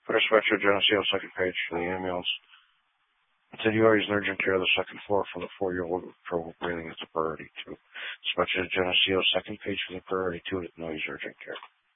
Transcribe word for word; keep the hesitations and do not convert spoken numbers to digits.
First Metro Geneseo, second page for the ambulance. Continuaries in urgent care, the second floor for the four-year-old with trouble breathing is a priority two. Metro Geneseo, second page for the priority two, no use urgent care.